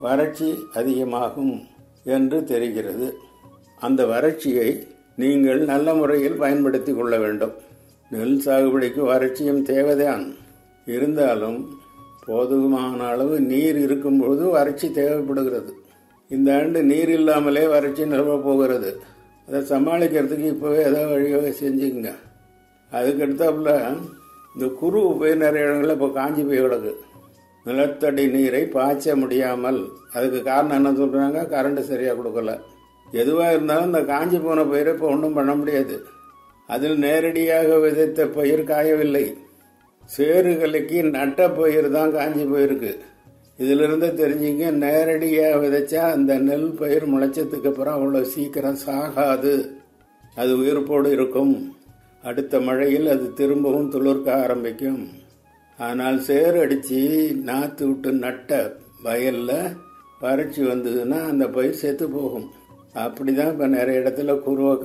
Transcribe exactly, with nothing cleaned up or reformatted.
வறட்சி அதிகமாகும் என்று தெரிகிறது. அந்த வறட்சியை நீங்கள் நல்ல முறையில் பயன்படுத்தி கொள்ள வேண்டும். நெல் சாகுபடிக்கு வறட்சியும் தேவைதான். இருந்தாலும் போதுமான அளவு நீர் இருக்கும்போது வறட்சி தேவைப்படுகிறது. இந்த ஆண்டு நீர் இல்லாமலே வறட்சி நிலவ போகிறது. அதை சமாளிக்கிறதுக்கு இப்போவே ஏதாவது வழியாக செஞ்சுக்குங்க. அதுக்கடுத்தாப்புல இந்த குரு போய் நிறைய இடங்களில் இப்போ காஞ்சி போய் கிடக்கு. நிலத்தடி நீரை பாய்ச்ச முடியாமல், அதுக்கு காரணம் என்ன சொல்கிறாங்க, கரண்ட் சரியாக கொடுக்கல. எதுவாக இருந்தாலும் இந்த காஞ்சி போன பயிரை இப்போ ஒன்றும் பண்ண முடியாது. அதில் நேரடியாக விதைத்த பயிர் காயவில்லை. சேறு கலக்கி நட்ட பயிர் தான் காஞ்சி போயிருக்கு. இதிலிருந்து தெரிஞ்சுங்க, நேரடியாக விதைச்சா அந்த நெல் பயிர் முளைச்சதுக்கு அப்புறம் அவ்வளோ சீக்கிரம் சாகாது, அது உயிர்ப்போடு இருக்கும். அடுத்த மழையில் அது திரும்பவும் துளிர்க்க ஆரம்பிக்கும். ஆனால் சேறு அடித்து நாற்று விட்டு நட்ட வயலில் வறட்சி வந்ததுன்னா அந்த பயிர் செத்து போகும். அப்படி தான் இப்போ நிறைய இடத்துல குருவை